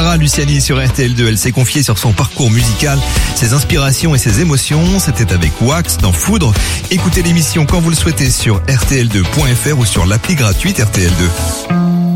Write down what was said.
Clara Luciani sur RTL2. Elle s'est confiée sur son parcours musical, ses inspirations et ses émotions. C'était avec Wax dans Foudre. Écoutez l'émission quand vous le souhaitez sur rtl2.fr ou sur l'appli gratuite RTL2.